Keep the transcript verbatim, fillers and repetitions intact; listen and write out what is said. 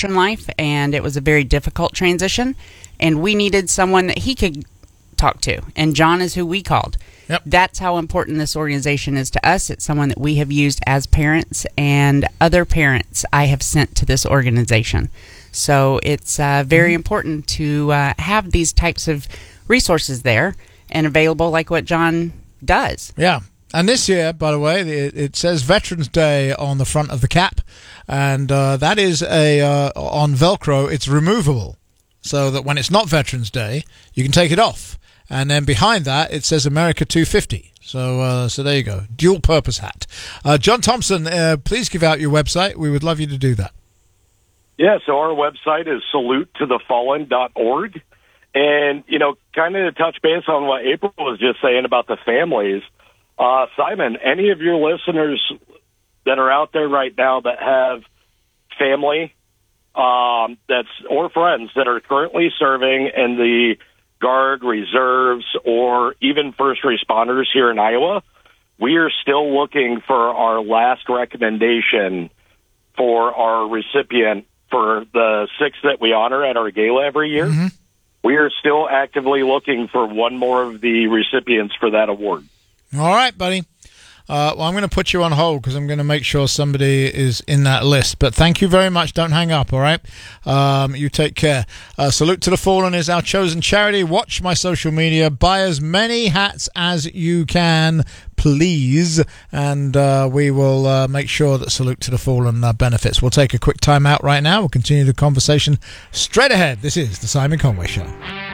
in life, and it was a very difficult transition, and we needed someone that he could talk to, and John is who we called. Yep. That's how important this organization is to us. It's someone that we have used as parents, and other parents I have sent to this organization. So it's uh, very mm-hmm. important to uh, have these types of resources there and available, like what John does. Yeah. And this year, by the way, it, it says Veterans Day on the front of the cap, and uh, that is a uh, on Velcro. It's removable, so that when it's not Veterans Day, you can take it off. And then behind that, it says America two fifty. So, uh, so there you go, dual purpose hat. Uh, John Thompson, uh, please give out your website. We would love you to do that. Yeah. So our website is salute to the fallen dot org, and you know, kind of to touch base on what April was just saying about the families. Uh, Simon, any of your listeners that are out there right now that have family um, that's or friends that are currently serving in the Guard, Reserves, or even first responders here in Iowa, we are still looking for our last recommendation for our recipient for the six that we honor at our gala every year. Mm-hmm. We are still actively looking for one more of the recipients for that award. All right, buddy. Uh, well, I'm going to put you on hold because I'm going to make sure somebody is in that list. But thank you very much. Don't hang up, all right? Um, you take care. Uh, Salute to the Fallen is our chosen charity. Watch my social media. Buy as many hats as you can, please. And uh, we will uh, make sure that Salute to the Fallen uh, benefits. We'll take a quick time out right now. We'll continue the conversation straight ahead. This is The Simon Conway Show.